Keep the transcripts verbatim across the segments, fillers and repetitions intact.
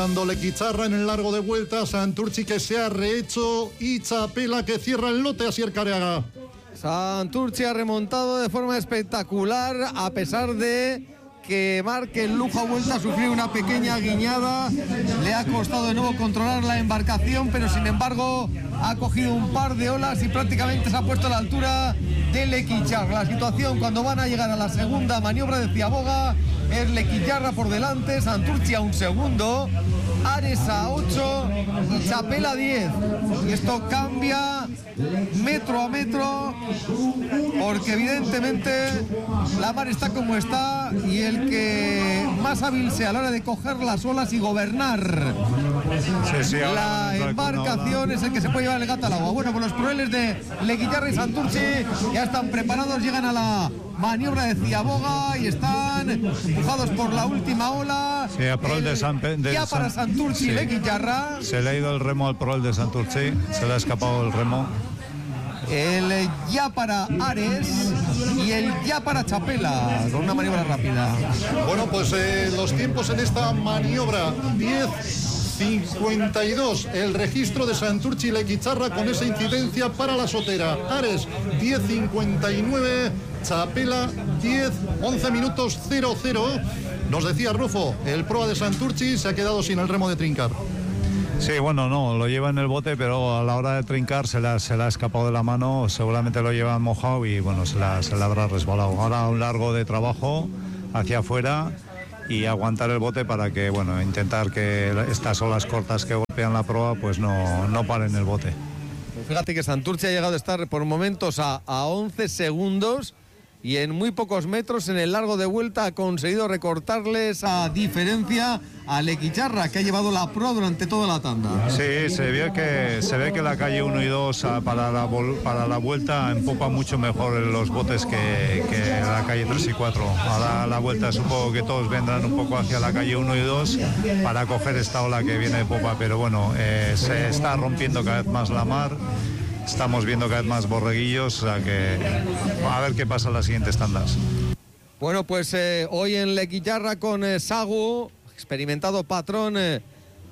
Lequicharra en el largo de vuelta, Santurtzi que se ha rehecho y Chapela que cierra el lote. Asier Careaga. Santurtzi ha remontado de forma espectacular a pesar de que Marque Lujo ha vuelto a sufrir una pequeña guiñada. Le ha costado de nuevo controlar la embarcación, pero sin embargo ha cogido un par de olas y prácticamente se ha puesto a la altura de Lequicharra. La situación cuando van a llegar a la segunda maniobra de Ciaboga es Lequicharra por delante, Santurtzi a un segundo, Ares a ocho y Chapela a diez. Y esto cambia metro a metro porque evidentemente la mar está como está y el que más hábil sea a la hora de coger las olas y gobernar sí, sí, la embarcación es el que se puede llevar el gato al agua. Bueno, pues los proeles de Lequicharra y Santurtzi ya están preparados, llegan a la maniobra de Ciaboga y están empujados por la última ola. Sí, a prol de San de ya para San... Santurtzi y sí. Lequicharra. Se le ha ido el remo al prol de Santurtzi, se le ha escapado el remo. El ya para Ares y el ya para Chapela, con una maniobra rápida. Bueno, pues eh, los tiempos en esta maniobra, diez cincuenta y dos, el registro de Santurtzi y Lequicharra con esa incidencia para la sotera. Ares, diez cincuenta y nueve, Chapela, diez, once minutos cero cero. Nos decía Rufo, el proa de Santurtzi se ha quedado sin el remo de trincar. Sí, bueno, no, lo lleva en el bote, pero a la hora de trincar se la, se la ha escapado de la mano, seguramente lo lleva mojado y bueno, se la, se la habrá resbalado. Ahora un largo de trabajo hacia afuera y aguantar el bote para que, bueno, intentar que estas olas cortas que golpean la proa pues no, no paren el bote. Fíjate que Santurtzi ha llegado a estar por momentos a, a once segundos y en muy pocos metros en el largo de vuelta ha conseguido recortarle esa diferencia a Lequicharra, que ha llevado la proa durante toda la tanda. Sí, se ve que, se ve que la calle uno y dos para la, para la vuelta empopa mucho mejor los botes que, que la calle tres y cuatro. Ahora la vuelta supongo que todos vendrán un poco hacia la calle uno y dos para coger esta ola que viene de popa, pero bueno, eh, se está rompiendo cada vez más la mar. Estamos viendo cada vez más borreguillos, o sea que a ver qué pasa en las siguientes tandas. Bueno, pues eh, hoy en Lequicharra con eh, Sagu, experimentado patrón, eh,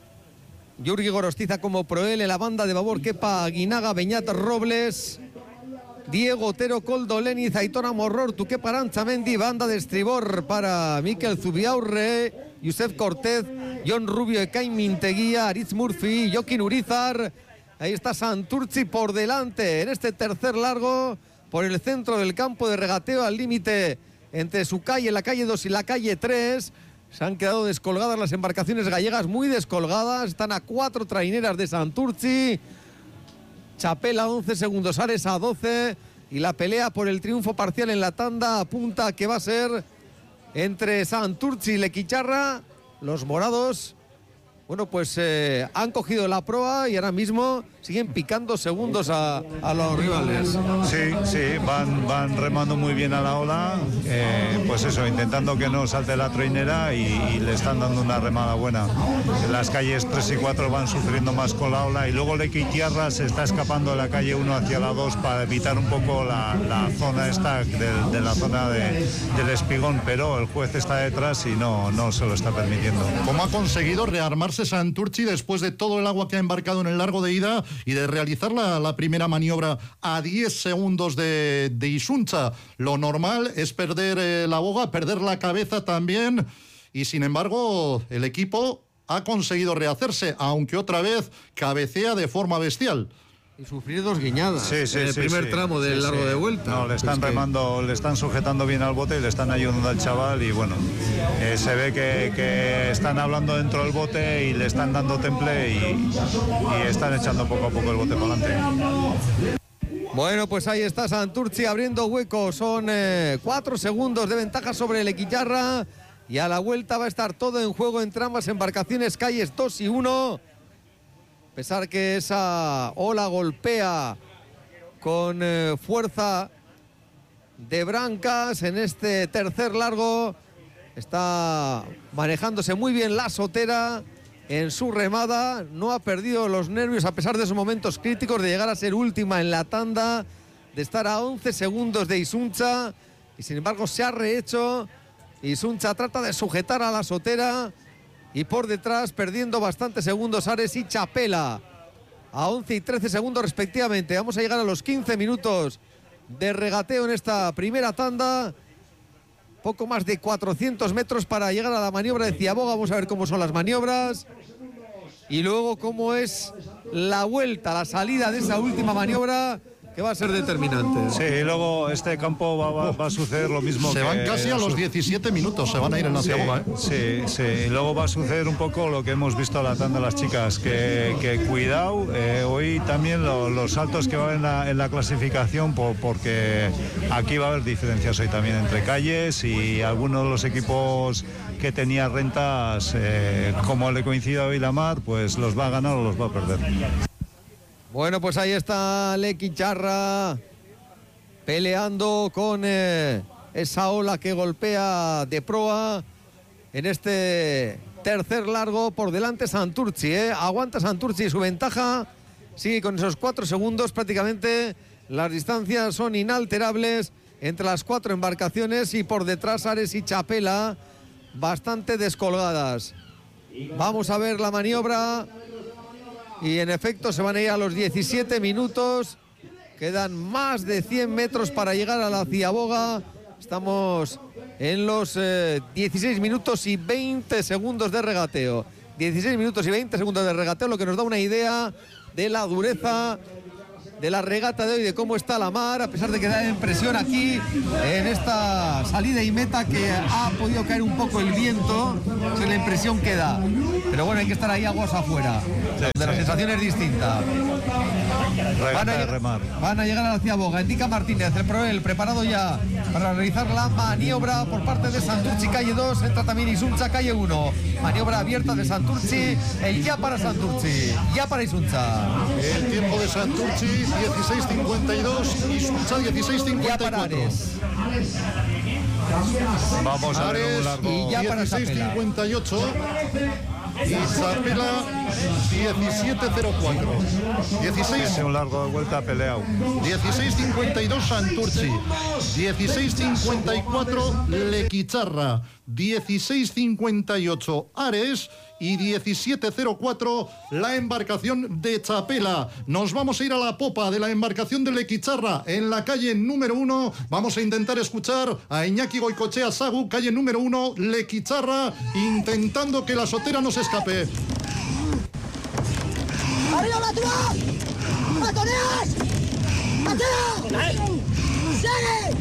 Yurgi Gorostiza como proel, en la banda de babor Kepa Aguinaga, Beñat Robles, Diego Otero, Koldo Leniz, Aitor Amorror, Tuquepa Aranchamendi, banda de estribor para Mikel Zubiaurre, Yusef Cortez, John Rubio, Ekain Minteguía, Aritz Murphy, Joaquín Urizar. Ahí está Santurtzi por delante en este tercer largo por el centro del campo de regateo al límite entre su calle, la calle dos y la calle tres. Se han quedado descolgadas las embarcaciones gallegas, muy descolgadas. Están a cuatro traineras de Santurtzi. Chapela once segundos, Ares a doce. Y la pelea por el triunfo parcial en la tanda apunta que va a ser entre Santurtzi y Lequicharra. Los morados, bueno, pues eh, han cogido la proa y ahora mismo siguen picando segundos a, a los rivales. Sí, sí, van, van remando muy bien a la ola, eh, pues eso, intentando que no salte la trainera y, y le están dando una remada buena. Las calles tres y cuatro van sufriendo más con la ola y luego Lequicharra se está escapando de la calle uno hacia la dos para evitar un poco la, la zona esta de, de la zona de, del espigón, pero el juez está detrás y no, no se lo está permitiendo. ¿Cómo ha conseguido rearmarse Santurtzi después de todo el agua que ha embarcado en el largo de ida y de realizar la, la primera maniobra a diez segundos de, de Isuncha? Lo normal es perder eh, la boga, perder la cabeza también, y sin embargo el equipo ha conseguido rehacerse, aunque otra vez cabecea de forma bestial. Y sufrir dos guiñadas sí, sí, en el sí, primer sí, tramo del sí, largo sí. de vuelta. No, le están pues remando, que... le están sujetando bien al bote y le están ayudando al chaval y bueno, eh, se ve que, que están hablando dentro del bote y le están dando temple y, y están echando poco a poco el bote para adelante. Bueno, pues ahí está Santurtzi abriendo hueco. Son eh, cuatro segundos de ventaja sobre Lequicharra y a la vuelta va a estar todo en juego entre ambas embarcaciones, calles dos y uno. A pesar que esa ola golpea con eh, fuerza de brancas en este tercer largo, está manejándose muy bien la sotera en su remada, no ha perdido los nervios a pesar de esos momentos críticos de llegar a ser última en la tanda, de estar a once segundos de Isuncha, y sin embargo se ha rehecho. Isuncha trata de sujetar a la sotera y por detrás perdiendo bastantes segundos Ares y Chapela a once y trece segundos respectivamente. Vamos a llegar a los quince minutos de regateo en esta primera tanda. Poco más de cuatrocientos metros para llegar a la maniobra de Ciaboga. Vamos a ver cómo son las maniobras y luego cómo es la vuelta, la salida de esa última maniobra, que va a ser determinante. Sí, y luego este campo va, va, va a suceder lo mismo. Se que van casi a los diecisiete minutos, se van a ir en la sí, Ciaboga, ¿eh? Sí, sí, y luego va a suceder un poco lo que hemos visto a la tanda de las chicas, que, que cuidado, eh, hoy también lo, los saltos que va a haber en la, en la clasificación, por, porque aquí va a haber diferencias hoy también entre calles y algunos de los equipos que tenía rentas, eh, como le coincida hoy la mar, pues los va a ganar o los va a perder. Bueno, pues ahí está Lequicharra peleando con eh, esa ola que golpea de proa en este tercer largo. Por delante Santurtzi, ¿eh? Aguanta Santurtzi su ventaja, sigue con esos cuatro segundos prácticamente. Las distancias son inalterables entre las cuatro embarcaciones y por detrás Ares y Chapela bastante descolgadas. Vamos a ver la maniobra. Y en efecto se van a ir a los diecisiete minutos. Quedan más de cien metros para llegar a la Ciaboga. Estamos en los eh, dieciséis minutos y veinte segundos de regateo. dieciséis minutos y veinte segundos de regateo, lo que nos da una idea de la dureza de la regata de hoy, de cómo está la mar, a pesar de que da impresión aquí en esta salida y meta que ha podido caer un poco el viento. Esa es la impresión que da. Pero bueno, hay que estar ahí aguas afuera, sí, donde sí. La sensación es distinta. Van a, llegar, van a llegar a la Ciaboga. Indica Martínez, el Proel, preparado ya para realizar la maniobra por parte de Santurtzi, calle dos. Entra también Isunza, calle uno. Maniobra abierta de Santurtzi. El ya para Santurtzi, ya para Isunza. El tiempo de Santurtzi dieciséis cincuenta y dos, Isunza dieciséis cincuenta y cuatro. Vamos a ver un largo. Y ya para dieciséis cincuenta y ocho. Y Chapela diecisiete cero cuatro. dieciséis. Un largo de vuelta peleado. dieciséis cincuenta y dos Santurtzi. dieciséis cincuenta y cuatro Lequicharra. dieciséis cincuenta y ocho Ares. Y diecisiete cero cuatro la embarcación de Chapela. Nos vamos a ir a la popa de la embarcación de Lequicharra en la calle número uno. Vamos a intentar escuchar a Iñaki Goicoechea Sagu, calle número uno, Lequicharra, intentando que la sotera no se escape. ¡Arriba la tuba! ¡Matoneas! ¡Mateo! ¡Sigue!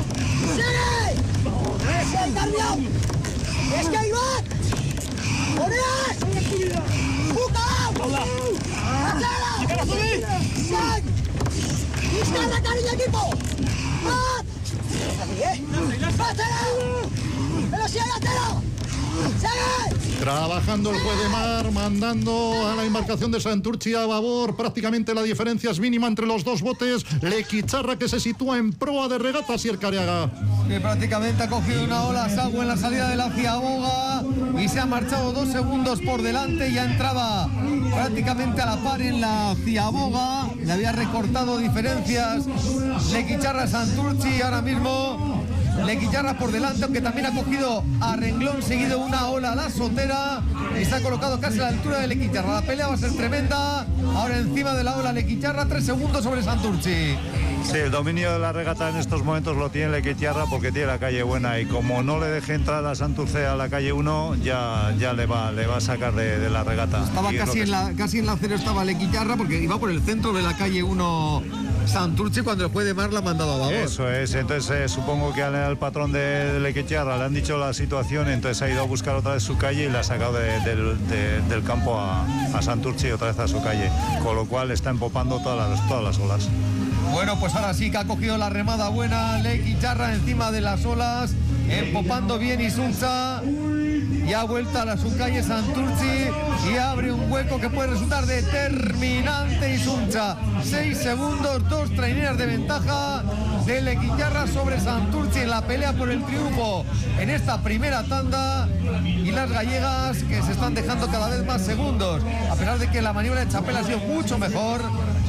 ¡Sigue! ¡Es el cambiado! ¡Es que ahí va! ¡Poneas! ¡Buca! ¡Achela! ¡Sang! ¡Lista la carilla equipo! ¡Mat! ¡Achela! ¡Pero si hay Achela! ¡Sigue! Trabajando el juez de mar, mandando a la embarcación de Santurtzi a babor. Prácticamente la diferencia es mínima entre los dos botes. Lequicharra, que se sitúa en proa de regatas, y el Cariaga. Que prácticamente ha cogido una ola Sagu en la salida de la Ciaboga y se ha marchado dos segundos por delante. Ya entraba prácticamente a la par en la Ciaboga. Le había recortado diferencias Lequicharra Santurtzi. Ahora mismo Lequicharra por delante, aunque también ha cogido a renglón seguido una ola a la sotera y se ha colocado casi a la altura de Lequicharra. La pelea va a ser tremenda. Ahora encima de la ola Lequicharra, tres segundos sobre Santurtzi. Sí, el dominio de la regata en estos momentos lo tiene Lequicharra porque tiene la calle buena, y como no le deje entrar a Santurtzi a la calle uno, ya, ya le, va, le va a sacar de, de la regata. Estaba casi, que... en la, casi en la cero estaba Lequicharra, porque iba por el centro de la calle uno Santurtzi cuando el juez de mar la ha mandado a babor. Eso es, entonces eh, supongo que al, al patrón de, de Lequicharra le han dicho la situación, entonces ha ido a buscar otra vez su calle y la ha sacado de, de, de, del campo a, a Santurtzi otra vez a su calle, con lo cual está empopando todas las, todas las olas. Bueno, pues ahora sí que ha cogido la remada buena Lequicharra encima de las olas, empopando bien Isunza, y ha vuelto a la su calle Santurtzi y abre un hueco que puede resultar determinante. Isunza, seis segundos, dos traineras de ventaja de Lequicharra sobre Santurtzi en la pelea por el triunfo en esta primera tanda, y las gallegas que se están dejando cada vez más segundos, a pesar de que la maniobra de Chapela ha sido mucho mejor.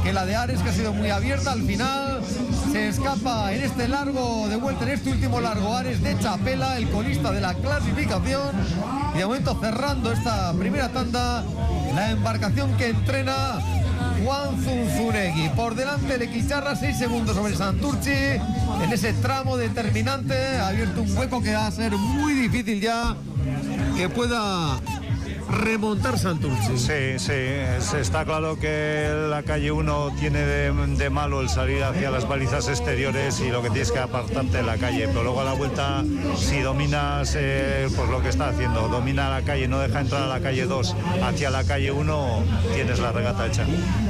que la de Ares, que ha sido muy abierta. Al final se escapa en este largo de vuelta, en este último largo, Ares de Chapela, el colista de la clasificación. Y de momento cerrando esta primera tanda, la embarcación que entrena Juan Zunzunegui. Por delante el Equicharra, seis segundos sobre Santurtzi. En ese tramo determinante ha abierto un hueco que va a ser muy difícil ya que pueda remontar Santurtzi. Sí, sí, es, está claro que la calle uno tiene de, de malo el salir hacia las balizas exteriores y lo que tienes que apartarte de la calle, pero luego a la vuelta, si dominas eh, pues lo que está haciendo, domina la calle, no deja entrar a la calle dos hacia la calle uno, tienes la regata hecha.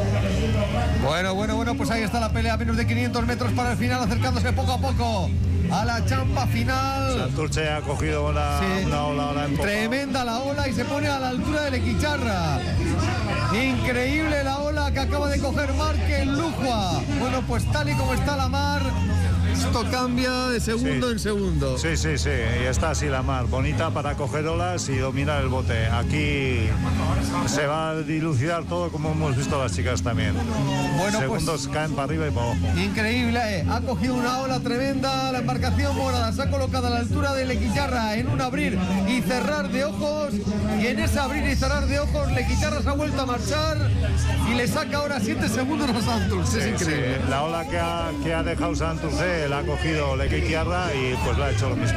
Bueno, bueno, bueno, pues ahí está la pelea, menos de quinientos metros para el final, acercándose poco a poco a la champa final. Santurtzi ha cogido una, sí. una ola, ola en tremenda la ola y se pone a la altura del Equicharra. Increíble la ola que acaba de coger Márquez Lujua. Bueno, pues tal y como está la mar, esto cambia de segundo sí. en segundo. Sí, sí, sí, y está así la mar, bonita para coger olas y dominar el bote. Aquí se va a dilucidar todo como hemos visto las chicas también. Bueno, segundos pues, caen para arriba y para abajo. Increíble, eh. Ha cogido una ola tremenda la embarcación morada, se ha colocado a la altura del Equicharra en un abrir y cerrar de ojos, y en ese abrir y cerrar de ojos el Equicharra se ha vuelto a marchar y le saca ahora siete segundos a Santurtzi. Sí, es increíble. Sí. La ola que ha, que ha dejado Santurtzi la ha cogido el Equicharra y pues la ha hecho lo mismo.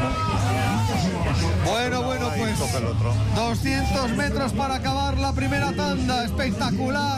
Bueno, bueno, pues doscientos metros para acabar la primera tanda, espectacular.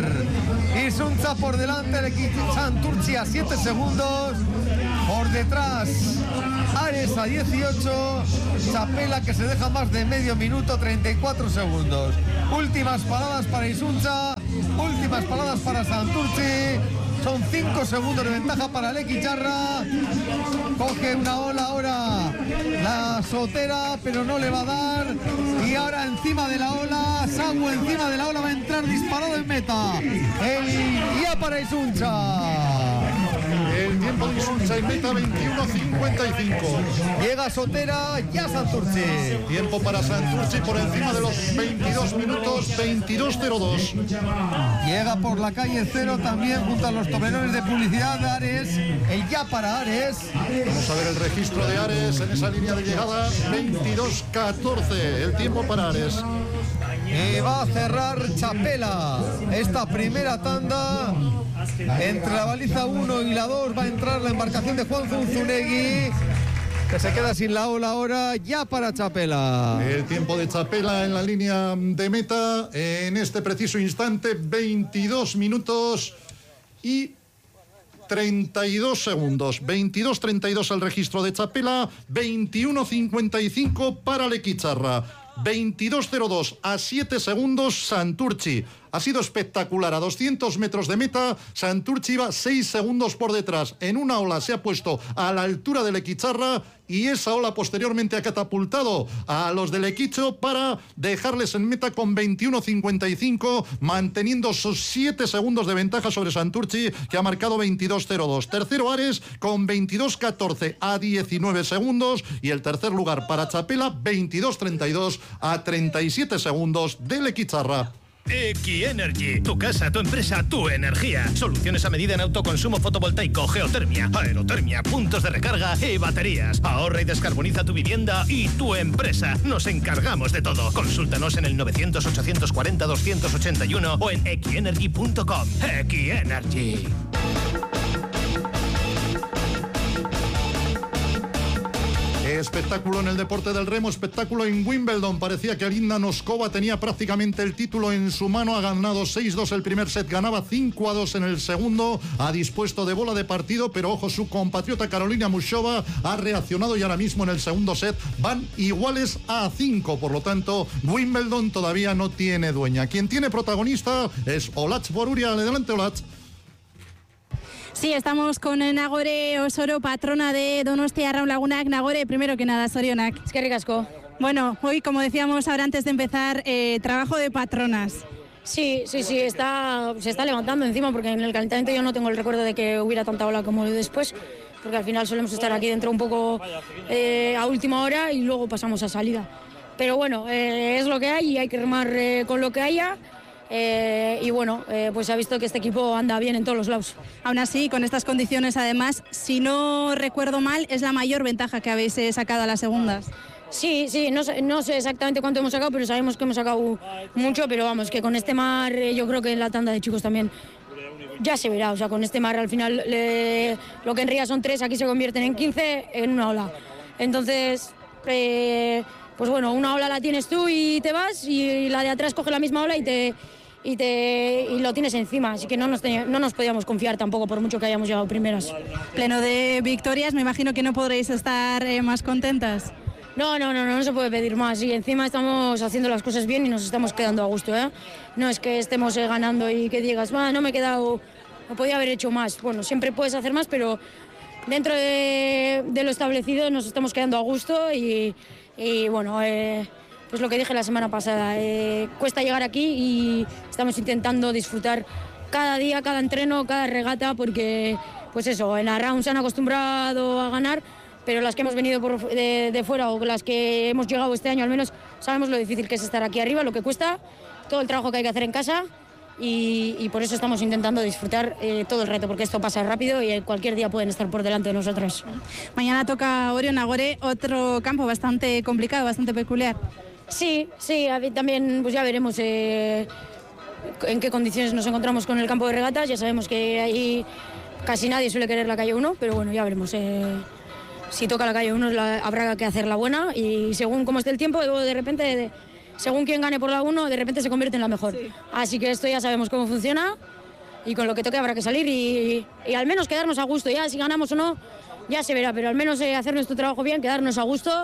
Isunza por delante, el equipo Santurtzi a siete segundos. Por detrás, Ares a dieciocho. Chapela, que se deja más de medio minuto, treinta y cuatro segundos. Últimas paradas para Isunza, últimas paradas para Santurtzi. Son cinco segundos de ventaja para el Equicharra. Coge una ola ahora la Sotera, pero no le va a dar. Y ahora encima de la ola, Sagu encima de la ola va a entrar disparado en meta. El ya para Isunza. El tiempo de Isunza en meta, veintiuno cincuenta y cinco. Llega Sotera, ya Santurtzi. Tiempo para Santurtzi por encima de los veintidós minutos, veintidós cero dos. Llega por la calle cero también junto a los tablerones de publicidad de Ares. El ya para Ares. Vamos a ver el registro de Ares en esa línea de llegada, veintidós catorce. El tiempo para Ares. Y va a cerrar Chapela esta primera tanda. Entre la baliza uno y la dos va a entrar la embarcación de Juan Zunzunegui, que se queda sin la ola ahora, ya para Chapela. El tiempo de Chapela en la línea de meta en este preciso instante, veintidós minutos y treinta y dos segundos. veintidós treinta y dos el registro de Chapela, veintiuno cincuenta y cinco para el Equicharra. veintidós cero dos a siete segundos Santurtzi. Ha sido espectacular, a doscientos metros de meta, Santurtzi iba seis segundos por detrás. En una ola se ha puesto a la altura del Equicharra y esa ola posteriormente ha catapultado a los del Equicho para dejarles en meta con veintiuno cincuenta y cinco, manteniendo sus siete segundos de ventaja sobre Santurtzi, que ha marcado veintidós cero dos. Tercero Ares con veintidós catorce a diecinueve segundos y el tercer lugar para Chapela, veintidós treinta y dos a treinta y siete segundos del Equicharra. Equi-Energy, tu casa, tu empresa, tu energía. Soluciones a medida en autoconsumo fotovoltaico, geotermia, aerotermia, puntos de recarga y baterías. Ahorra y descarboniza tu vivienda y tu empresa. Nos encargamos de todo. Consúltanos en el novecientos ochocientos cuarenta doscientos ochenta y uno o en equi-energy punto com. Equi-Energy. Espectáculo en el deporte del remo, espectáculo en Wimbledon. Parecía que Alinda Noskova tenía prácticamente el título en su mano. Ha ganado seis dos el primer set, ganaba cinco a dos en el segundo. Ha dispuesto de bola de partido, pero ojo, su compatriota Carolina Muchova ha reaccionado y ahora mismo en el segundo set van iguales a cinco. Por lo tanto, Wimbledon todavía no tiene dueña. Quien tiene protagonista es Olatz Boruria. Adelante, Olatz. Sí, estamos con Nagore Osoro, patrona de Donostia Raun Lagunak. Nagore, primero que nada, sorionak. Es que ricasco. Bueno, hoy, como decíamos ahora antes de empezar, eh, trabajo de patronas. Sí, sí, sí, está, se está levantando encima, porque en el calentamiento yo no tengo el recuerdo de que hubiera tanta ola como después, porque al final solemos estar aquí dentro un poco eh, a última hora y luego pasamos a salida. Pero bueno, eh, es lo que hay y hay que remar eh, con lo que haya. Eh, y bueno, eh, pues se ha visto que este equipo anda bien en todos los lados. Aún así, con estas condiciones, además, si no recuerdo mal, es la mayor ventaja que habéis eh, sacado a las segundas. Sí, sí, no sé, no sé exactamente cuánto hemos sacado, pero sabemos que hemos sacado mucho, pero vamos, que con este mar eh, yo creo que en la tanda de chicos también ya se verá, o sea, con este mar al final le, lo que en Ría son tres, aquí se convierten en quince en una ola. Entonces, eh, pues bueno, una ola la tienes tú y te vas, y la de atrás coge la misma ola y te... Y, te, y lo tienes encima, así que no nos, ten, no nos podíamos confiar tampoco por mucho que hayamos llegado primeras. Pleno de victorias, me imagino que no podréis estar eh, más contentas. No, no, no, no, no se puede pedir más, y encima estamos haciendo las cosas bien y nos estamos quedando a gusto, ¿eh? No es que estemos eh, ganando y que digas, ah, no me he quedado, no podía haber hecho más. Bueno, siempre puedes hacer más, pero dentro de, de lo establecido nos estamos quedando a gusto y, y bueno... Eh, Pues lo que dije la semana pasada, eh, cuesta llegar aquí y estamos intentando disfrutar cada día, cada entreno, cada regata, porque pues eso, en la round se han acostumbrado a ganar, pero las que hemos venido por, de, de fuera o las que hemos llegado este año al menos, sabemos lo difícil que es estar aquí arriba, lo que cuesta, todo el trabajo que hay que hacer en casa. Y, y por eso estamos intentando disfrutar eh, todo el reto, porque esto pasa rápido y cualquier día pueden estar por delante de nosotros. Mañana toca Orion Nagore, otro campo bastante complicado, bastante peculiar. Sí, sí, también pues ya veremos eh, en qué condiciones nos encontramos con el campo de regatas. Ya sabemos que ahí casi nadie suele querer la calle uno, pero bueno, ya veremos. Eh, si toca la calle uno la, habrá que hacer la buena, y según cómo esté el tiempo, de repente, de, según quien gane por la uno, de repente se convierte en la mejor. Sí. Así que esto ya sabemos cómo funciona, y con lo que toque habrá que salir y, y al menos quedarnos a gusto. Ya si ganamos o no, ya se verá, pero al menos eh, hacer nuestro trabajo bien, quedarnos a gusto.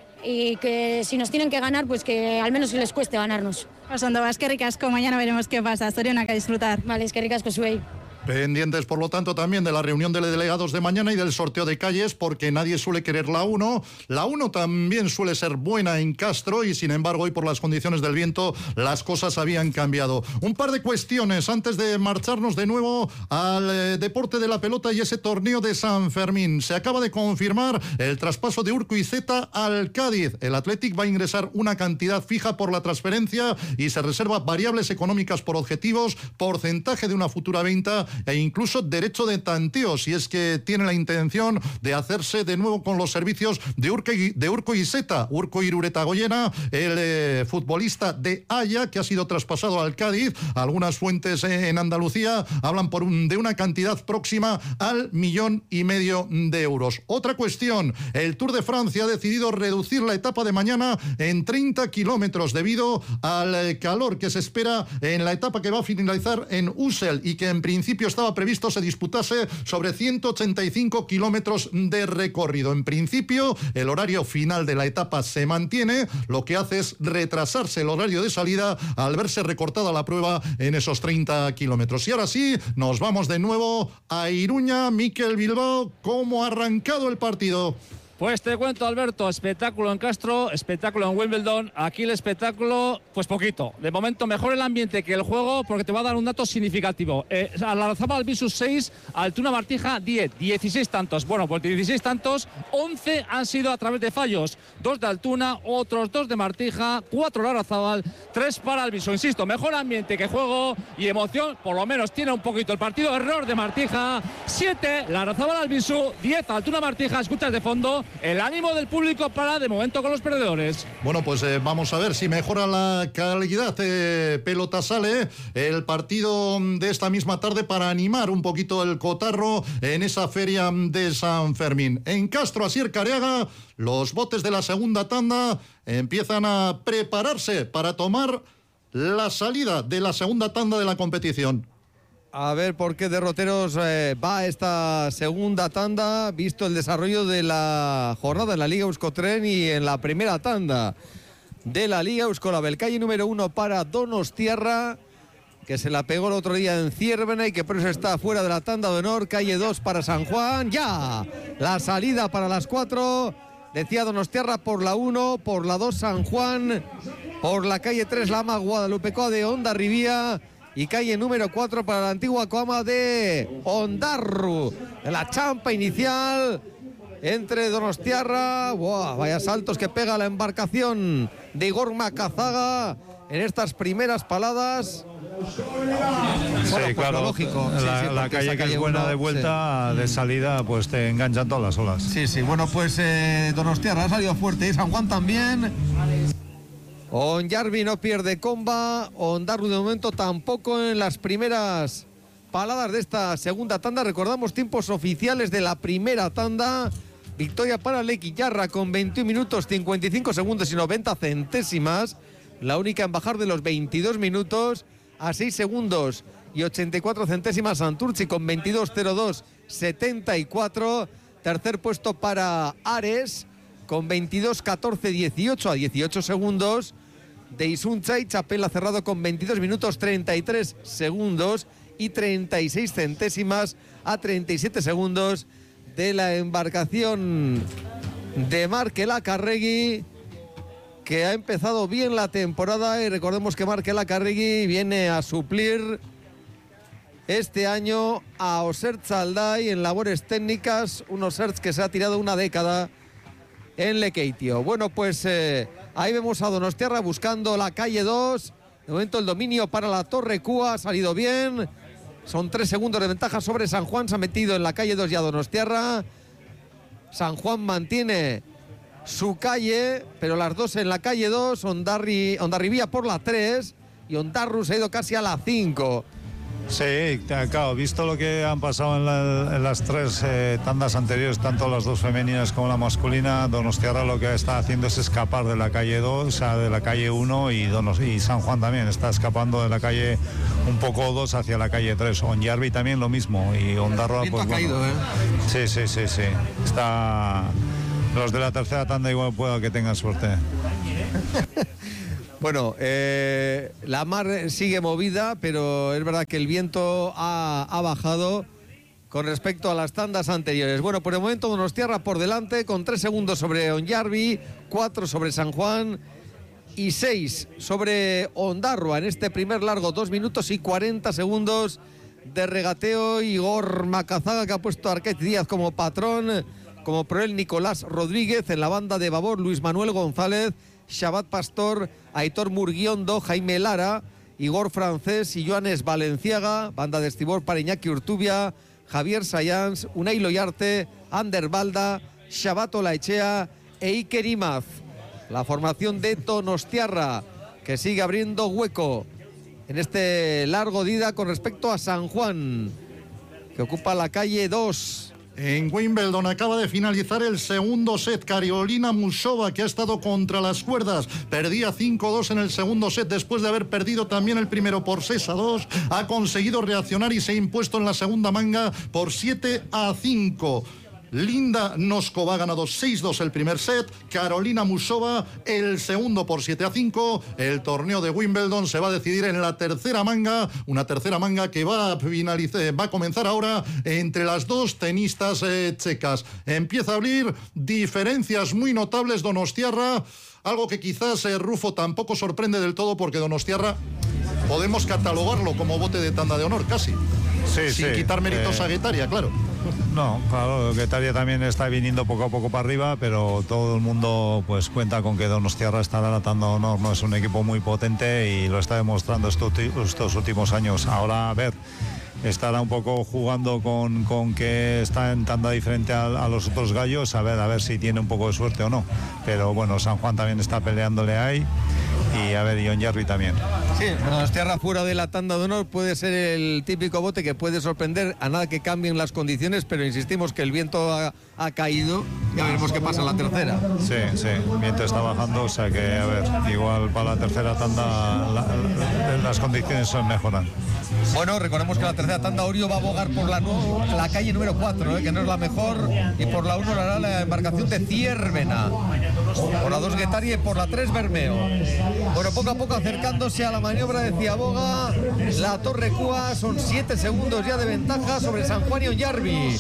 Y que si nos tienen que ganar, pues que al menos les cueste ganarnos. Osondo, va, eskerrik asko, mañana veremos qué pasa. Zorionak a disfrutar. Vale, eskerrik asko zuei. Pendientes, por lo tanto, también de la reunión de delegados de mañana y del sorteo de calles, porque nadie suele querer la uno. La uno también suele ser buena en Castro y, sin embargo, hoy por las condiciones del viento, las cosas habían cambiado. Un par de cuestiones antes de marcharnos de nuevo al eh, deporte de la pelota y ese torneo de San Fermín. Se acaba de confirmar el traspaso de Urkuyzeta al Cádiz. El Athletic va a ingresar una cantidad fija por la transferencia y se reserva variables económicas por objetivos, porcentaje de una futura venta e incluso derecho de tanteo, si es que tiene la intención de hacerse de nuevo con los servicios de Urco, de Urkuyzeta. Urko Iruretagoyena, el eh, futbolista de Haya, que ha sido traspasado al Cádiz. Algunas fuentes eh, en Andalucía hablan por un, de una cantidad próxima al millón y medio de euros. Otra cuestión, el Tour de Francia ha decidido reducir la etapa de mañana en treinta kilómetros debido al eh, calor que se espera en la etapa que va a finalizar en Ussel y que en principio estaba previsto se disputase sobre ciento ochenta y cinco kilómetros de recorrido. En principio, el horario final de la etapa se mantiene, lo que hace es retrasarse el horario de salida al verse recortada la prueba en esos treinta kilómetros. Y ahora sí, nos vamos de nuevo a Iruña. Mikel Bilbao, ¿cómo ha arrancado el partido? Pues te cuento, Alberto, espectáculo en Castro, espectáculo en Wimbledon. Aquí el espectáculo, pues poquito. De momento mejor el ambiente que el juego, porque te va a dar un dato significativo. Eh, Larrazábal Albisu seis, Altuna Martija diez, dieciséis tantos. Bueno, pues dieciséis tantos, once han sido a través de fallos. Dos de Altuna, otros dos de Martija, cuatro Larrazábal, tres para Albisu. Insisto, mejor ambiente que juego y emoción, por lo menos tiene un poquito el partido. Error de Martija, siete Larrazábal Albisu, diez Altuna Martija. Escuchas de fondo el ánimo del público para de momento con los perdedores. Bueno, pues eh, vamos a ver si mejora la calidad eh, pelota sale el partido de esta misma tarde para animar un poquito el cotarro en esa feria de San Fermín. En Castro, Asier Careaga, los botes de la segunda tanda empiezan a prepararse para tomar la salida de la segunda tanda de la competición. A ver por qué derroteros eh, va esta segunda tanda, visto el desarrollo de la jornada en la Liga Euskotren y en la primera tanda de la Liga Euskolabel. Calle número uno para Donostiarra, que se la pegó el otro día en Ciervena y que por eso está fuera de la tanda de honor. Calle dos para San Juan. Ya la salida para las cuatro. Decía Donostiarra por la uno, por la dos San Juan, por la calle tres Lama Guadalupecoa de Hondarribía. Y calle número cuatro para la antigua Coama de Ondarru. La champa inicial entre Donostiarra. ¡Buah! Vaya saltos que pega la embarcación de Igor Macazaga en estas primeras paladas. Sí, Bueno, pues claro, lo lógico. la, Sí, sí, la porque calle esa que es calle buena uno, de vuelta, sí. de salida, pues te enganchan todas las olas. Sí, sí, bueno, pues eh, Donostiarra ha salido fuerte y San Juan también. Onyarbi no pierde comba, Ondarru de momento tampoco en las primeras paladas de esta segunda tanda. Recordamos tiempos oficiales de la primera tanda. Victoria para Lequillarra con veintiún minutos, cincuenta y cinco segundos y noventa centésimas. La única en bajar de los veintidós minutos a seis segundos y ochenta y cuatro centésimas. Santurtzi con veintidós cero dos setenta y cuatro. Tercer puesto para Ares con veintidós catorce dieciocho a dieciocho segundos. De Isuntza y Chapela cerrado con veintidós minutos treinta y tres segundos y treinta y seis centésimas a treinta y siete segundos de la embarcación de Markel Acarregui, que ha empezado bien la temporada. Y recordemos que Markel Acarregui viene a suplir este año a Osert Zalday en labores técnicas, un Osert que se ha tirado una década en Lekeitio. Bueno, pues eh, ahí vemos a Donostiarra buscando la calle dos. De momento el dominio para la Torre Cúa ha salido bien. Son tres segundos de ventaja sobre San Juan. Se ha metido en la calle dos ya Donostiarra. San Juan mantiene su calle, pero las dos en la calle dos. Ondarri, Ondarribía por la tres y Ondarru se ha ido casi a la cinco. Sí, claro, visto lo que han pasado en, la, en las tres eh, tandas anteriores, tanto las dos femeninas como la masculina, Donostiarra lo que está haciendo es escapar de la calle dos, o sea, de la calle uno, y, Donos, y San Juan también está escapando de la calle un poco dos hacia la calle tres. Onyarbi también lo mismo, y Ondarroa pues ha caído, bueno. ¿eh? Sí, sí, sí, sí. Está... Los de la tercera tanda igual puedo que tengan suerte. Bueno, eh, la mar sigue movida, pero es verdad que el viento ha, ha bajado con respecto a las tandas anteriores. Bueno, por el momento Donostiarra por delante con tres segundos sobre Onyarbi, cuatro sobre San Juan y seis sobre Ondarroa en este primer largo, dos minutos y cuarenta segundos de regateo. Igor Macazaga, que ha puesto a Arquet Díaz como patrón, como proel Nicolás Rodríguez, en la banda de babor Luis Manuel González, Shabat Pastor, Aitor Murguiondo, Jaime Lara, Igor Francés y Joanes Valenciaga, banda de estribor para Iñaki Urtubia, Javier Sayans, Unai Loyarte, Ander Balda, Shabat Olaechea e Iker Imaz. La formación de Donostiarra, que sigue abriendo hueco en este largo día con respecto a San Juan, que ocupa la calle dos. En Wimbledon acaba de finalizar el segundo set. Karolina Mušová, que ha estado contra las cuerdas, perdía cinco dos en el segundo set después de haber perdido también el primero por seis a dos. Ha conseguido reaccionar y se ha impuesto en la segunda manga por siete a cinco. Linda Noskova ha ganado seis dos el primer set, Karolina Mušová el segundo por siete a cinco. El torneo de Wimbledon se va a decidir en la tercera manga, una tercera manga que va a finalizar, va a comenzar ahora entre las dos tenistas eh, checas. Empieza a abrir diferencias muy notables Donostiarra, algo que quizás eh, Rufo tampoco sorprende del todo, porque Donostiarra podemos catalogarlo como bote de tanda de honor casi, sí, sin sí, quitar méritos eh... a Guetaria, claro. No, claro, Guetaria también está viniendo poco a poco para arriba, pero todo el mundo pues cuenta con que Donostiarra estará latando honor. No es un equipo muy potente y lo está demostrando estos, estos últimos años. Ahora, a ver, estará un poco jugando con, con que está en tanda diferente a, a los otros gallos, a ver, a ver si tiene un poco de suerte o no. Pero bueno, San Juan también está peleándole ahí. Y a ver, y Onyarbi también. Sí, Donostiarra fuera de la tanda de honor puede ser el típico bote que puede sorprender a nada que cambien las condiciones, pero insistimos que el viento ha, ha caído. Ya veremos qué pasa en la tercera. Sí, sí, el viento está bajando, o sea que, a ver, igual para la tercera tanda la, la, las condiciones son mejoran. Bueno, recordemos que la tercera tanda Orio va a abogar por la, no, la calle número cuatro, eh, que no es la mejor, y por la uno la hará la embarcación de Ciervena, por la dos Guetaria y por la tres Bermeo. Bueno, poco a poco acercándose a la maniobra de Ciaboga, la Torre Cúa, son siete segundos ya de ventaja sobre San Juan y Onyarbi.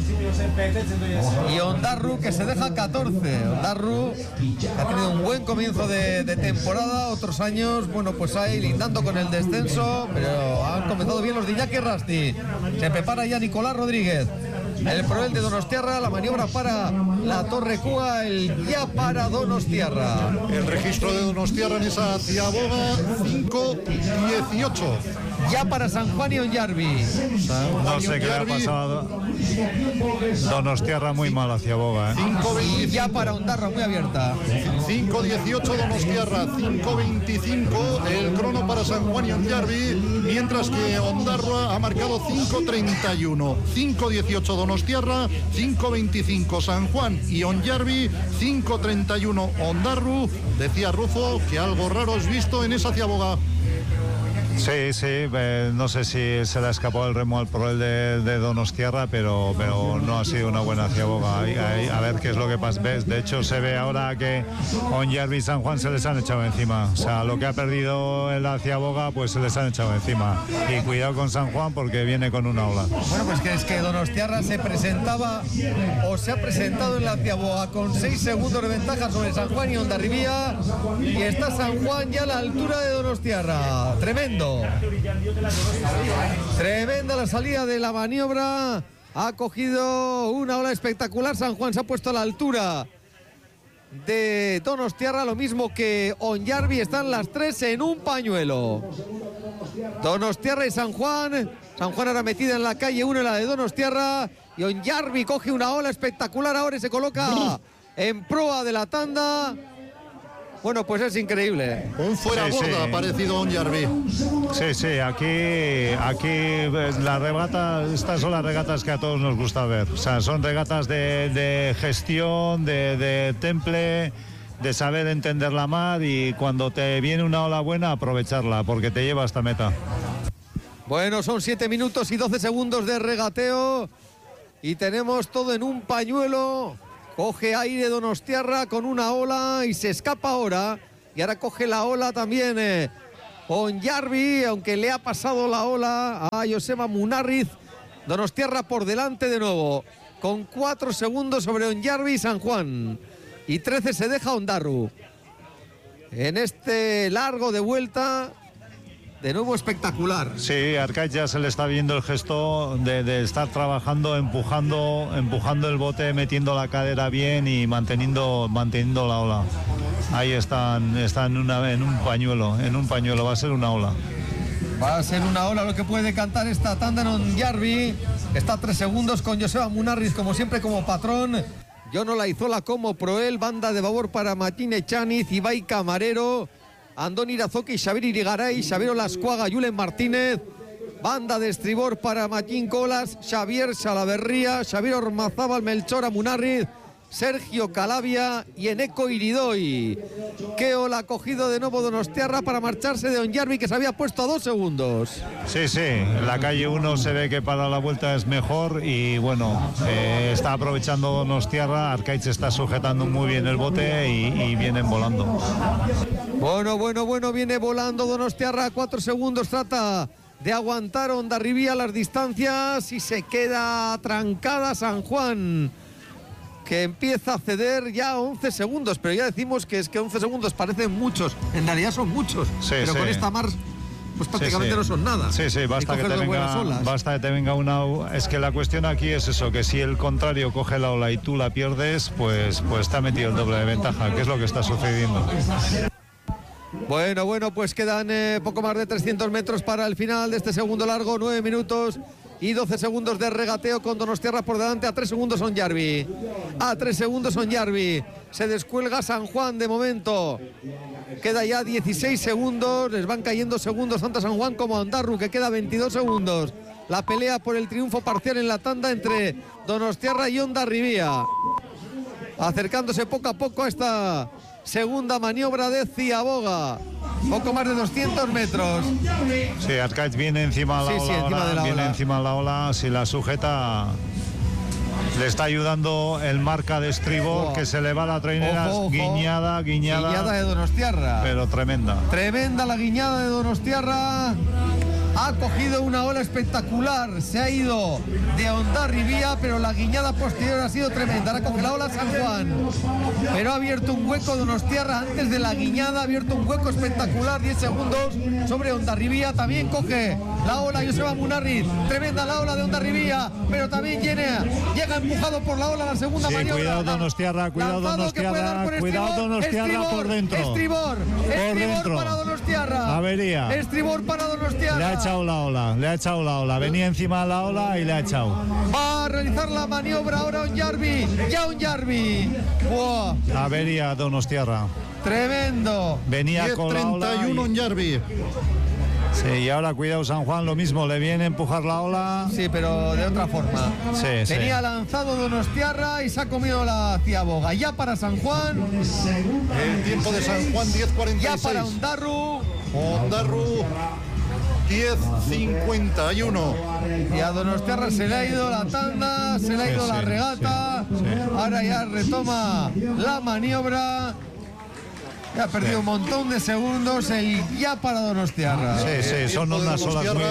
Y Ondarru, que se deja catorce. Ondarru ha tenido un buen comienzo de, de temporada. Otros años, bueno, pues ahí lindando con el descenso, pero han comenzado bien los de Iñaki Rasti. Se prepara ya Nicolás Rodríguez, el proel de Donostiarra. La maniobra para la Torre Cúa, el ya para Donostiarra. El registro de Donostiarra en esa Ciaboga, cinco dieciocho. Ya para San Juan y Onyarbi. No sé qué le ha pasado. Donostiarra muy mal hacia Boga, ¿eh? Y ya para Ondarra muy abierta. cinco dieciocho Donostiarra, cinco veinticinco el crono para San Juan y Onyarbi, mientras que Ondarroa ha marcado cinco treinta y uno. cinco dieciocho Donostiarra, cinco veinticinco San Juan y Onyarbi, cinco treinta y uno Ondarru. Decía Rufo que algo raro has visto en esa Ciaboga. Sí, sí, eh, no sé si se le ha escapado el remo al Proel de, de Donostiarra, pero, pero no ha sido una buena Ciaboga. Ahí, ahí, a ver qué es lo que pasa. ¿Ves? De hecho, se ve ahora que Onyarbi y San Juan se les han echado encima. O sea, lo que ha perdido en la Ciaboga, pues se les han echado encima. Y cuidado con San Juan porque viene con una ola. Bueno, pues que es que Donostiarra se presentaba o se ha presentado en la Ciaboga con seis segundos de ventaja sobre San Juan y Hondarribía, y está San Juan ya a la altura de Donostiarra. Tremendo. Tremenda la salida de la maniobra. Ha cogido una ola espectacular. San Juan se ha puesto a la altura de Donostiarra, lo mismo que Onyarbi. Están las tres en un pañuelo. Donostiarra y San Juan. San Juan ahora metida en la calle uno en la de Donostiarra. Y Onyarbi coge una ola espectacular ahora y se coloca en proa de la tanda. Bueno, pues es increíble. Un fuera Sí, borda sí. ha parecido Onyarbi. Sí, sí, aquí, aquí pues, la regata, estas son las regatas que a todos nos gusta ver. O sea, son regatas de, de gestión, de, de temple, de saber entender la mar, y cuando te viene una ola buena, aprovecharla, porque te lleva hasta meta. Bueno, son siete minutos y doce segundos de regateo y tenemos todo en un pañuelo. Coge aire Donostiarra con una ola y se escapa ahora. Y ahora coge la ola también eh, Onyarbi, aunque le ha pasado la ola a Joseba Munarriz. Donostiarra por delante de nuevo, con cuatro segundos sobre Onyarbi y San Juan. Y trece se deja Ondarru. En este largo de vuelta, de nuevo espectacular. Sí, Arcaiz ya se le está viendo el gesto de, de estar trabajando, empujando, empujando el bote, metiendo la cadera bien y manteniendo, manteniendo la ola. Ahí están, están una, en un pañuelo, en un pañuelo, va a ser una ola. Va a ser una ola lo que puede cantar esta tanda en Onyarbi. Está a tres segundos con Joseba Munarriz, como siempre, como patrón. Jono Laizola como proel, banda de babor para Martín Echaniz, Ibai Camarero, Andón Irazoki, Xavier Irigaray, Xavier Olascuaga, Julen Martínez. Banda de estribor para Machín Colas, Xavier Salaverría, Xavier Ormazábal, Melchor Munarriz, Sergio Calavia y Eneco Iridoy. Qué ola ha cogido de nuevo Donostiarra para marcharse de Onyarbi, que se había puesto a dos segundos. Sí, sí, en la calle uno se ve que para la vuelta es mejor y bueno, eh, está aprovechando Donostiarra. Arcaiz está sujetando muy bien el bote y, y vienen volando. Bueno, bueno, bueno, viene volando Donostiarra a cuatro segundos, trata de aguantar Hondarribía las distancias y se queda trancada San Juan, que empieza a ceder ya a once segundos, pero ya decimos que es que once segundos parecen muchos, en realidad son muchos, Sí, pero sí. con esta mar pues prácticamente Sí, sí. no son nada. Sí, sí, basta Y que, coges te dos buenas venga, olas. basta que te venga una... Es que la cuestión aquí es eso, que si el contrario coge la ola y tú la pierdes, pues, pues te ha metido el doble de ventaja, que es lo que está sucediendo. Bueno, bueno, pues quedan eh, poco más de trescientos metros para el final de este segundo largo, nueve minutos y doce segundos de regateo con Donostiarra por delante. A tres segundos Onyarbi, a tres segundos Onyarbi, se descuelga San Juan de momento, queda ya dieciséis segundos, les van cayendo segundos tanto a San Juan como a Ondarru, que queda veintidós segundos. La pelea por el triunfo parcial en la tanda entre Donostiarra y Hondarribía, acercándose poco a poco a esta segunda maniobra de Ciaboga. Poco más de doscientos metros. Sí, Arcaiz viene encima de la Sí, ola, sí, encima ahora, de la viene ola. encima de la ola, si la sujeta le está ayudando el marca de estribor, Ojo. que se le va la trainera, Ojo, ojo. guiñada, guiñada, Guiñada de Donostiarra. pero tremenda. Tremenda la guiñada de Donostiarra. ha cogido una ola espectacular, se ha ido de Hondarribía, pero la guiñada posterior ha sido tremenda. Ahora coge la ola San Juan, pero ha abierto un hueco Donostiarra antes de la guiñada, ha abierto un hueco espectacular, diez segundos sobre Hondarribía. También coge la ola Joseba Munarriz, tremenda la ola de Hondarribía, pero también llega, llega empujado por la ola la segunda sí, maniobra. Cuidado Donostiarra, cuidado Donostiarra, cuidado Donostiarra estribor, por dentro. Estribor, por estribor dentro. para Donostiarra. Avería. Estribor para Donostiarra. Le ha echado la ola, le ha echado la ola. Venía encima de la ola y le ha echado. Va a realizar la maniobra ahora Onyarbi. Ya Onyarbi. Buah. Avería Donostiarra. Tremendo. Venía con la ola. treinta y uno Onyarbi. Sí, y ahora cuidado San Juan, lo mismo, le viene a empujar la ola. Sí, pero de otra forma. Sí, Tenía sí. lanzado Donostiarra y se ha comido la ciaboga. Ya para San Juan. El tiempo de San Juan, diez cuarenta y seis. Ya para Ondarru. Ondarru, diez cincuenta y uno. Y a Donostiarra se le ha ido la tanda, se le ha ido sí, la sí, regata. sí, sí. Ahora ya retoma la maniobra. Ya ha perdido un montón de segundos el ya para Donostiarra. Sí, sí, son unas olas muy...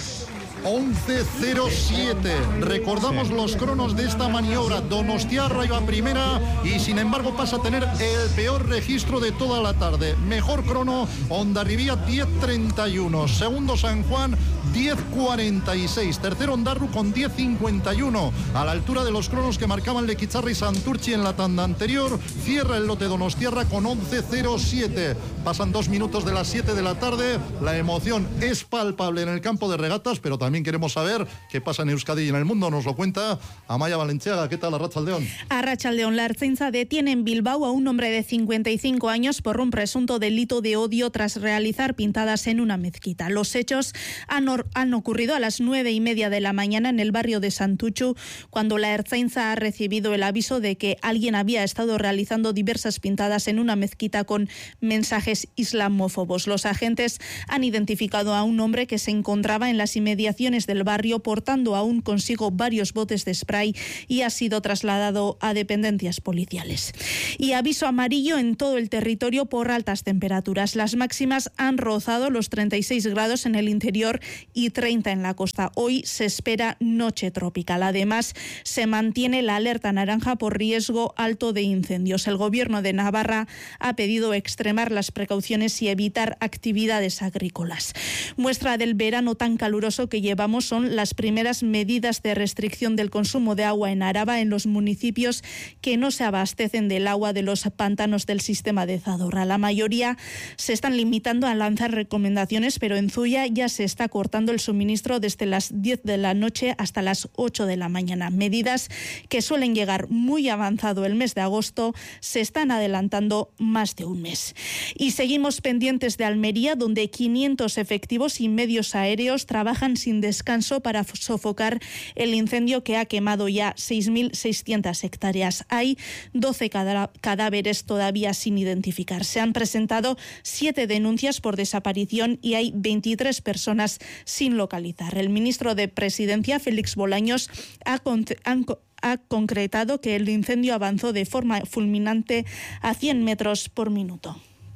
once cero siete. Recordamos sí. los cronos de esta maniobra. Donostiarra iba primera y sin embargo pasa a tener el peor registro de toda la tarde. Mejor crono Hondarribía diez treinta y uno. Segundo San Juan diez cuarenta y seis. Tercero Ondarru con diez cincuenta y uno. A la altura de los cronos que marcaban Lequicharra y Santurchi en la tanda anterior. Cierra el lote Donostiarra con once cero siete. Pasan dos minutos de las siete de la tarde. La emoción es palpable en el campo de regatas, pero también También queremos saber qué pasa en Euskadi y en el mundo. Nos lo cuenta Amaya Valenciaga. ¿Qué tal, Arratsaldeon? Arratsaldeon. La Ertzaintza detiene en Bilbao a un hombre de cincuenta y cinco años por un presunto delito de odio tras realizar pintadas en una mezquita. Los hechos han, or- han ocurrido a las nueve y media de la mañana en el barrio de Santuchu, cuando la Ertzaintza ha recibido el aviso de que alguien había estado realizando diversas pintadas en una mezquita con mensajes islamófobos. Los agentes han identificado a un hombre que se encontraba en las inmediaciones del barrio portando aún consigo varios botes de spray y ha sido trasladado a dependencias policiales. Y aviso amarillo en todo el territorio por altas temperaturas. Las máximas han rozado los treinta y seis grados en el interior y treinta en la costa. Hoy se espera noche tropical. Además, se mantiene la alerta naranja por riesgo alto de incendios. El Gobierno de Navarra ha pedido extremar las precauciones y evitar actividades agrícolas. Muestra del verano tan caluroso que llevamos son las primeras medidas de restricción del consumo de agua en Araba en los municipios que no se abastecen del agua de los pantanos del sistema de Zadorra. La mayoría se están limitando a lanzar recomendaciones, pero en Zuya ya se está cortando el suministro desde las diez de la noche hasta las ocho de la mañana. Medidas que suelen llegar muy avanzado el mes de agosto se están adelantando más de un mes. Y seguimos pendientes de Almería, donde quinientos efectivos y medios aéreos trabajan sin descanso para sofocar el incendio que ha quemado ya seis mil seiscientas hectáreas. Hay doce cadáveres todavía sin identificar. Se han presentado siete denuncias por desaparición y hay veintitrés personas sin localizar. El ministro de Presidencia, Félix Bolaños, ha, con- han, ha concretado que el incendio avanzó de forma fulminante a cien metros por minuto.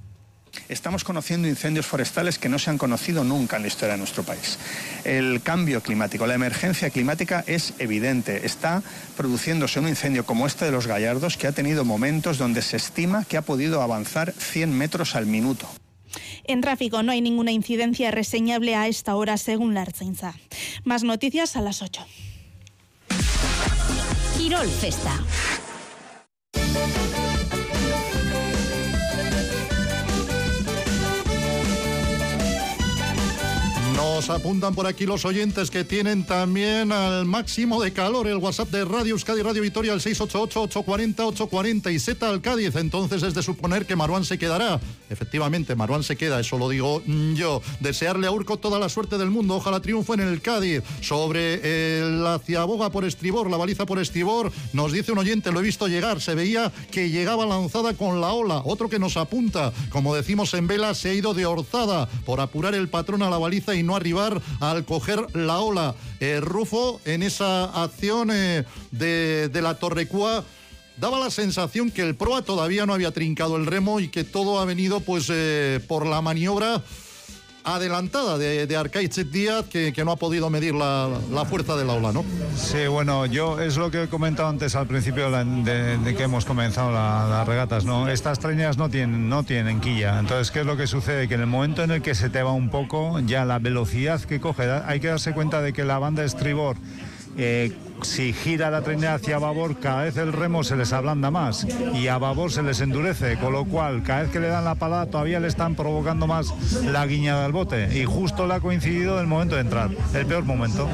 Estamos conociendo incendios forestales que no se han conocido nunca en la historia de nuestro país. El cambio climático, la emergencia climática es evidente. Está produciéndose un incendio como este de los Gallardos que ha tenido momentos donde se estima que ha podido avanzar cien metros al minuto. En tráfico no hay ninguna incidencia reseñable a esta hora según la Ertzaintza. Más noticias a las ocho. Quirol Festa. Nos apuntan por aquí los oyentes que tienen también al máximo de calor el WhatsApp de Radio Euskadi, Radio Vitoria, el seis ocho ocho, ocho cuatro cero, ocho cuatro cero y Z al Cádiz. Entonces es de suponer que Maruán se quedará. Efectivamente, Maruán se queda, eso lo digo yo. Desearle a Urco toda la suerte del mundo. Ojalá triunfe en el Cádiz. Sobre eh, la ciaboga por estribor, la baliza por estribor, nos dice un oyente, lo he visto llegar, se veía que llegaba lanzada con la ola. Otro que nos apunta, como decimos en vela, se ha ido de orzada por apurar el patrón a la baliza y no arribar al coger la ola. Eh, Rufo, en esa acción eh, de, de la Torrecúa, daba la sensación que el proa todavía no había trincado el remo y que todo ha venido pues eh, por la maniobra adelantada de, de Arkaitz Díaz, que, que no ha podido medir la, la fuerza de la ola, ¿no? Sí, bueno, yo es lo que he comentado antes al principio de, de, de que hemos comenzado la, las regatas, ¿no? Estas treñas no tienen, no tienen quilla, entonces, ¿qué es lo que sucede? Que en el momento en el que se te va un poco, ya la velocidad que coge, hay que darse cuenta de que la banda de estribor, Eh, si gira la treña hacia babor, cada vez el remo se les ablanda más y a babor se les endurece, con lo cual cada vez que le dan la palada todavía le están provocando más la guiñada del bote, y justo le ha coincidido el momento de entrar, el peor momento.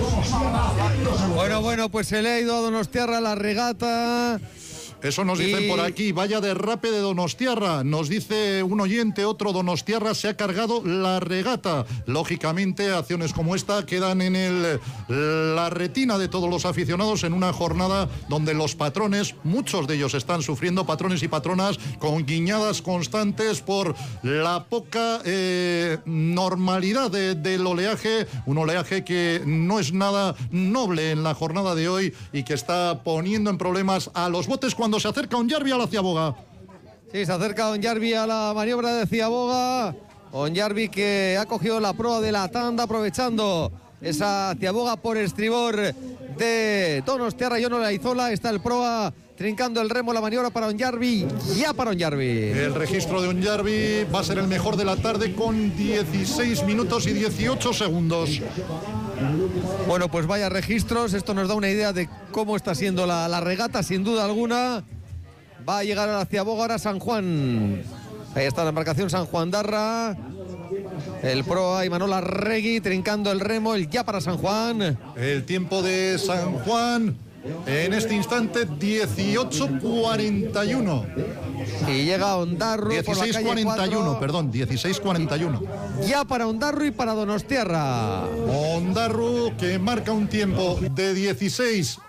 Bueno, bueno, pues se le ha ido a Donostiarra la regata. Eso nos dicen y... por aquí, vaya derrape de Donostiarra, nos dice un oyente, otro, Donostiarra se ha cargado la regata. Lógicamente, acciones como esta quedan en el, la retina de todos los aficionados en una jornada donde los patrones, muchos de ellos están sufriendo, patrones y patronas, con guiñadas constantes por la poca eh, normalidad de, del oleaje, un oleaje que no es nada noble en la jornada de hoy y que está poniendo en problemas a los botes cuando Cuando se acerca Onyarbi a la Ciaboga. Sí, se acerca Onyarbi a la maniobra de Ciaboga. Onyarbi que ha cogido la proa de la tanda aprovechando esa Ciaboga por estribor de Donostiarra y Ono Laizola. Está el proa trincando el remo, la maniobra para Onyarbi, ya para Onyarbi. El registro de Onyarbi va a ser el mejor de la tarde con dieciséis minutos y dieciocho segundos. Bueno, pues vaya registros, esto nos da una idea de cómo está siendo la, la regata, sin duda alguna. Va a llegar a la Ciaboga ahora San Juan. Ahí está la embarcación San Juan Darra. El proa Imanol Arregui trincando el remo, el ya para San Juan. El tiempo de San Juan en este instante dieciocho cuarenta y uno. Y llega Ondarru dieciséis cuarenta y uno, perdón, dieciséis cuarenta y uno. Ya para Ondarru y para Donostiarra. Ondarru que marca un tiempo de dieciséis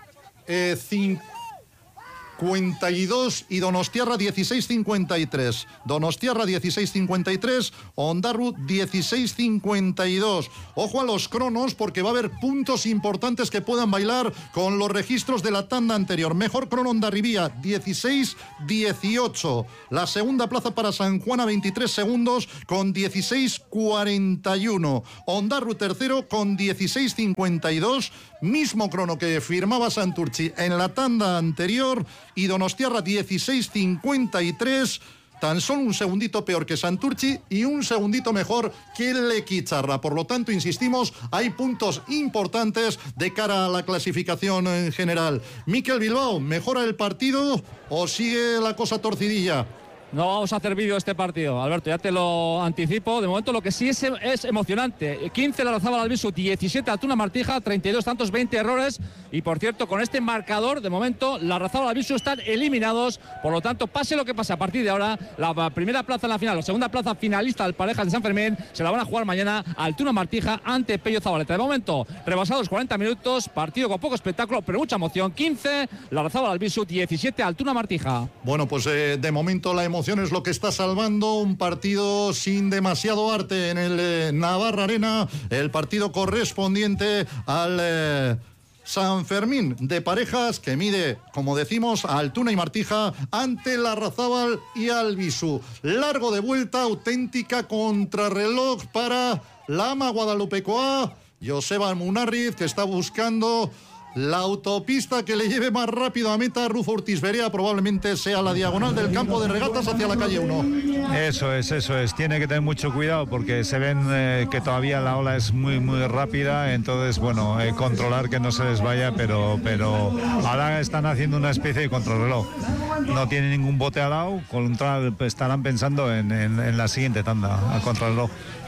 cincuenta y dos y Donostiarra dieciséis cincuenta y tres. Donostiarra dieciséis cincuenta y tres, Ondarru dieciséis cincuenta y dos. Ojo a los cronos porque va a haber puntos importantes que puedan bailar con los registros de la tanda anterior. Mejor crono Ondarribía dieciséis dieciocho. La segunda plaza para San Juan a veintitrés segundos con dieciséis cuarenta y uno. Ondarru tercero con dieciséis cincuenta y dos. Mismo crono que firmaba Santurchi en la tanda anterior. Y Donostiarra dieciséis cincuenta y tres, tan solo un segundito peor que Santurchi y un segundito mejor que Lequicharra. Por lo tanto, insistimos, hay puntos importantes de cara a la clasificación en general. Mikel Bilbao, ¿mejora el partido o sigue la cosa torcidilla? No vamos a hacer vídeo de este partido, Alberto, ya te lo anticipo. De momento lo que sí es, es emocionante. quince la Larrazábal Albisu, diecisiete Altuna Martija, treinta y dos tantos, veinte errores. Y por cierto, con este marcador, de momento, la Larrazábal Albisu están eliminados. Por lo tanto, pase lo que pase a partir de ahora, la primera plaza en la final, la segunda plaza finalista del Parejas de San Fermín, se la van a jugar mañana Altuna Martija ante Pello Zabaleta. De momento, rebasados cuarenta minutos, partido con poco espectáculo, pero mucha emoción. quince la Larrazábal Albisu, diecisiete Altuna Martija. Bueno, pues eh, de momento la emoción es lo que está salvando un partido sin demasiado arte en el eh, Navarra Arena, el partido correspondiente al eh, San Fermín de Parejas, que mide, como decimos, a Altuna y Martija ante Larrazábal y Albisu. Largo de vuelta, auténtica contrarreloj para la ama guadalupecoa, Joseba Munarriz, que está buscando la autopista que le lleve más rápido a meta. Rufo Ortiz Berea probablemente sea la diagonal del campo de regatas hacia la calle uno. Eso es, eso es. Tiene que tener mucho cuidado porque se ven eh, que todavía la ola es muy, muy rápida. Entonces, bueno, eh, controlar que no se les vaya, pero, pero ahora están haciendo una especie de contrarreloj. No tiene ningún bote al lado, contra, estarán pensando en, en, en la siguiente tanda, a contrarreloj.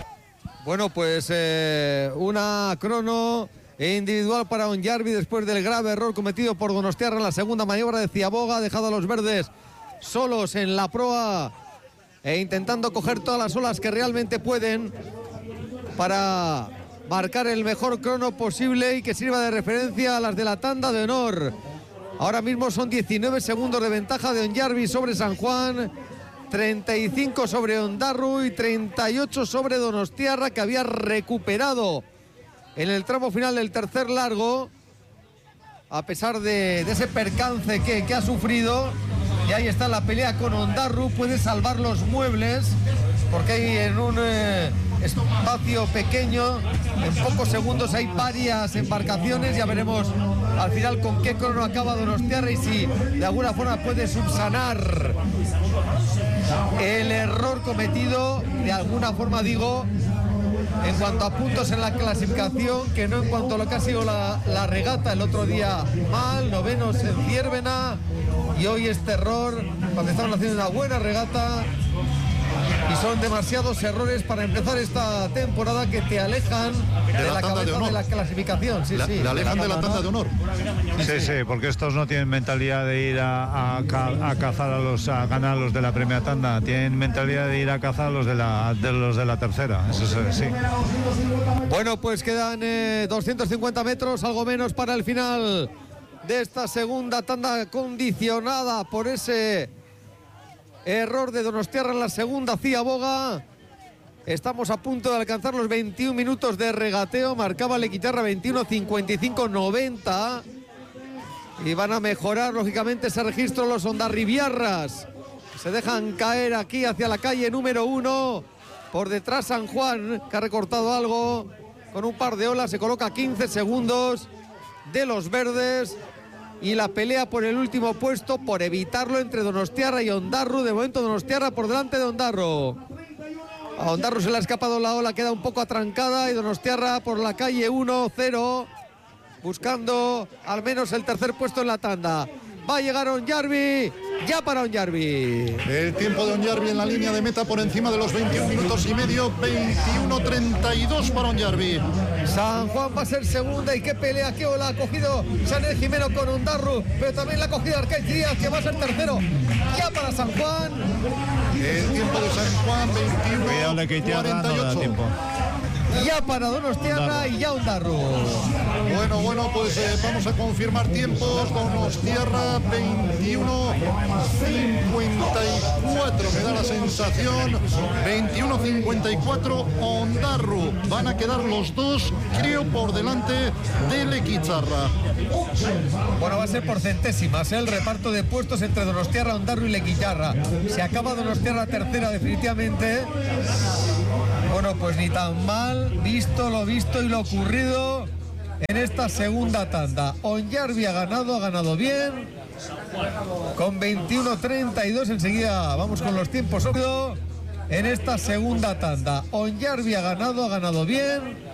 Bueno, pues eh, una crono individual para Onyarbi después del grave error cometido por Donostiarra en la segunda maniobra de Ciaboga. Ha dejado a los verdes solos en la proa e intentando coger todas las olas que realmente pueden para marcar el mejor crono posible y que sirva de referencia a las de la tanda de honor. Ahora mismo son diecinueve segundos de ventaja de Onyarbi sobre San Juan, treinta y cinco sobre Ondarru y treinta y ocho sobre Donostiarra, que había recuperado en el tramo final del tercer largo, a pesar de, de ese percance que, que ha sufrido. Y ahí está la pelea con Ondarru, puede salvar los muebles, porque hay en un eh, espacio pequeño. En pocos segundos hay varias embarcaciones. Ya veremos al final con qué crono acaba Donostiarra y si de alguna forma puede subsanar el error cometido, de alguna forma digo, en cuanto a puntos en la clasificación, que no en cuanto a lo que ha sido la, la regata. El otro día mal, novenos en Ciervena, y hoy este error cuando estaban haciendo una buena regata. Y son demasiados errores para empezar esta temporada que te alejan de, de la, la cabeza de, de la clasificación. Sí, la, sí, le alejan de la, de la tanda de honor. Sí, sí, sí, porque estos no tienen mentalidad de ir a, a, a cazar a los a ganar a los de la primera tanda. Tienen mentalidad de ir a cazar a los de la, de los de la tercera. Eso es, sí. Bueno, pues quedan eh, doscientos cincuenta metros, algo menos para el final de esta segunda tanda, condicionada por ese error de Donostiarra en la segunda ciaboga. Estamos a punto de alcanzar los veintiún minutos de regateo. Marcaba Lequitarra veintiuno cincuenta y cinco noventa. Y van a mejorar, lógicamente, ese registro los ondarribiarras. Se dejan caer aquí hacia la calle número uno. Por detrás San Juan, que ha recortado algo con un par de olas. Se coloca a quince segundos de los verdes. Y la pelea por el último puesto, por evitarlo, entre Donostiarra y Ondarru. De momento Donostiarra por delante de Ondarru. A Ondarru se le ha escapado la ola, queda un poco atrancada. Y Donostiarra por la calle uno cero, buscando al menos el tercer puesto en la tanda. Va a llegar Onyarbi, ya para Onyarbi. El tiempo de Onyarbi en la línea de meta por encima de los veintiún minutos y medio, veintiuno treinta y dos para Onyarbi. San Juan va a ser segunda, y qué pelea, qué ola ha cogido Sanel Jimeno con Ondarru, pero también la ha cogido Arcaiz Díaz, que va a ser tercero, ya para San Juan. El tiempo de San Juan, veintiuno cuarenta y ocho. Ya para Donostiarra y ya Ondarru. Bueno, bueno, pues eh, vamos a confirmar tiempos. Donostiarra veintiuno cincuenta y cuatro, me da la sensación. veintiuno cincuenta y cuatro Ondarru. Van a quedar los dos, creo, por delante de Lequitarra. Bueno, va a ser por centésimas, ¿eh? El reparto de puestos entre Donostiarra, Ondarru y Lequitarra. Se acaba Donostiarra tercera definitivamente. Bueno, pues ni tan mal, visto lo visto y lo ocurrido en esta segunda tanda. Onyarbi ha ganado, ha ganado bien, con veintiuno treinta y dos. Enseguida vamos con los tiempos en esta segunda tanda. Onyarbi ha ganado, ha ganado bien,